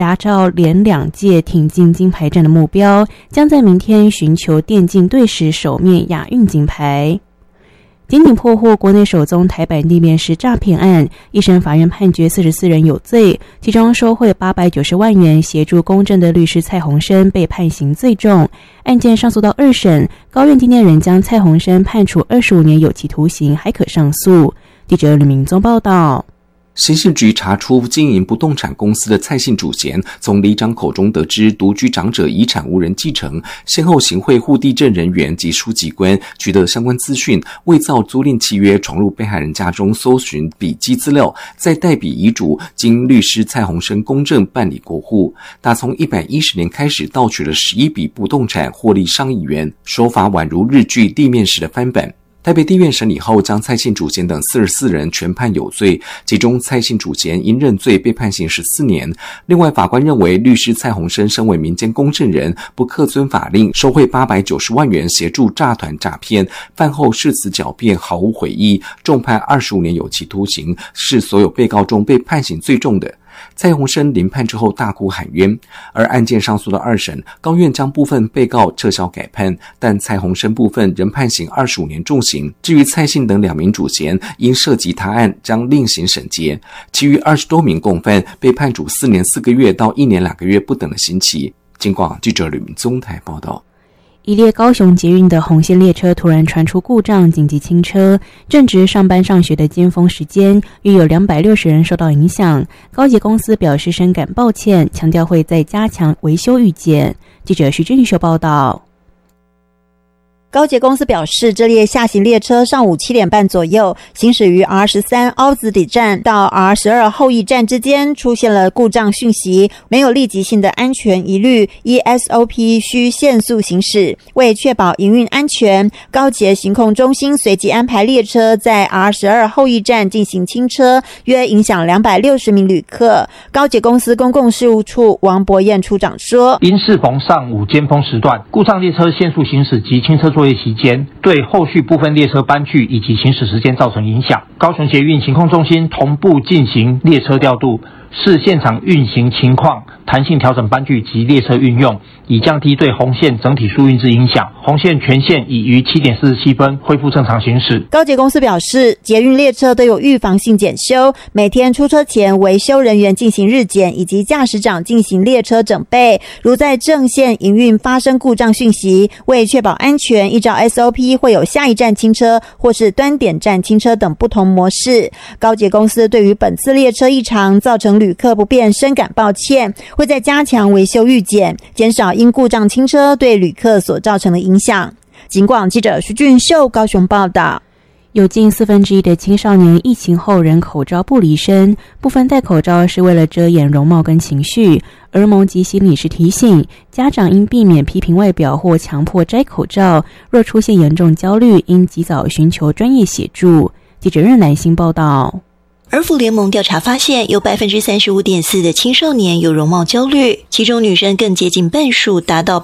达到连2届挺进金牌战的目标，将在明天寻求电竞队史首面亚运金牌。检警破获国内首宗台版地面师诈骗案，一审法院判决44人有罪，其中收贿890万元协助公证的律师蔡鸿生被判刑最重。案件上诉到2审，高院今天仍将蔡鸿生判处25年有期徒刑，还可上诉。记者吕明宗报道。 刑事局查出经营不动产公司的蔡姓主嫌，从里长口中得知独居长者遗产无人继承，先后行贿户地政人员及书记官，取得相关资讯，伪造租赁契约，闯入被害人家中搜寻笔迹资料，再代笔遗嘱，经律师蔡鸿生公证办理过户。打从110年开始盗取了11笔不动产，获利上亿元，手法宛如日剧地面师的翻版。台北地院审理后，将蔡姓主嫌等44人全判有罪，其中蔡姓主嫌因认罪被判刑14年。另外，法官认为律师蔡鸿生身为民间公证人，不恪遵法令，收贿890万元协助诈团诈骗，饭后誓词狡辩，毫无悔意，重判25年有期徒刑，是所有被告中被判刑最重的。蔡鸿生临判之后大哭喊冤，而案件上诉到2审，高院将部分被告撤销改判，但蔡鸿生部分仍判刑25年重刑。至于蔡姓等2名主嫌，因涉及他案将另行审结，其余20多名共犯被判处4年4个月到1年2个月不等的刑期。警广记者吕明宗台报道。 一列高雄捷运的红线列车突然传出故障，紧急清车。正值上班上学的尖峰时间，约有260人受到影响。高捷公司表示深感抱歉，强调会再加强维修预检。记者徐俊秀报道。 高捷公司表示，这列下行列车上午7点半左右行驶于 R13 凹子底站到 R12 后驿站之间，出现了故障讯息，没有立即性的安全疑虑，依 SOP 需限速行驶。为确保营运安全，高捷行控中心随即安排列车在 R12 后驿站进行清车，约影响260名旅客。高捷公司公共事务处王博彦处长说， 因适逢上午尖峰时段，故障列车限速行驶及清车作业期间，对后续部分列车班距以及行驶时间造成影响。高雄捷运行控中心同步进行列车调度，视现场运行情况，弹性调整班距及列车运用，以降低对红线整体疏运之影响。红线全线已于7点47分恢复正常行驶。 高捷公司表示，捷运列车都有预防性检修，每天出车前维修人员进行日检，以及驾驶长进行列车整备。如在正线营运发生故障讯息，为确保安全，依照 SOP 会有下一站清车或是端点站清车等不同模式。高捷公司对于本次列车异常造成旅客不便深感抱歉，会再加强维修预检，减少因故障清车对旅客所造成的影响。警广记者徐俊秀高雄报道。 有近1/4的青少年疫情后仍口罩不离身，部分戴口罩是为了遮掩容貌跟情绪。儿盟及心理师提醒家长应避免批评外表或强迫摘口罩，若出现严重焦虑，应及早寻求专业协助。记者任乃馨报道。 儿福联盟调查发现，有 35.4% 的青少年有容貌焦虑，其中女生更接近半数，达到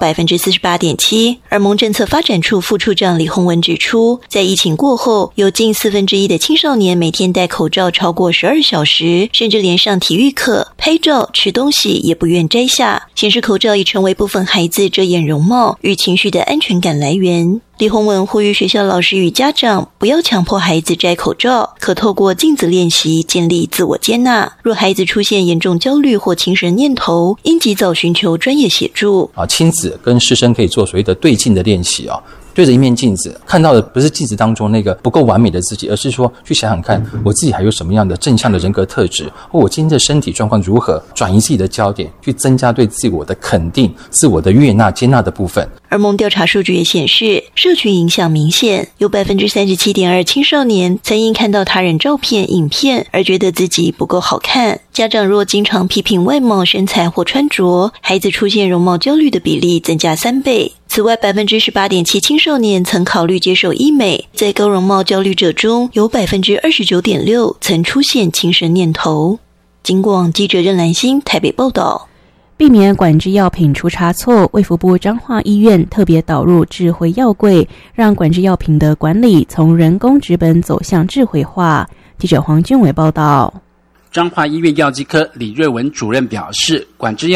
48.7%。儿盟政策发展处副处长李宏文指出，在疫情过后，有近1/4的青少年每天戴口罩超过12小时，甚至连上体育课、拍照、吃东西也不愿摘下，显示口罩已成为部分孩子遮掩容貌与情绪的安全感来源。李宏文呼吁学校老师与家长不要强迫孩子摘口罩，可透过镜子练习建立自我接纳。若孩子出现严重焦虑或轻生念头，应及早寻求专业协助。 亲子跟师生可以做所谓的对镜的练习对着一面镜子，看到的不是镜子当中那个不够完美的自己，而是说去想想看我自己还有什么样的正向的人格特质，或我今天的身体状况如何，转移自己的焦点，去增加对自我的肯定、自我的悦纳、接纳的部分。 儿盟调查数据也显示，社群影响明显，有 37.2% 青少年曾因看到他人照片、影片而觉得自己不够好看。家长若经常批评外貌、身材或穿着，孩子出现容貌焦虑的比例增加3倍。此外 18.7% 青少年曾考虑接受医美，在高容貌焦虑者中有 29.6% 曾出现轻生念头。警广记者任兰馨台北报道。 避免管制药品出差错，卫福部彰化医院特别导入智慧药柜，让管制药品的管理从人工纸本走向智慧化。记者黄俊伟报道。 彰化医院药剂科李瑞文主任表示，管制药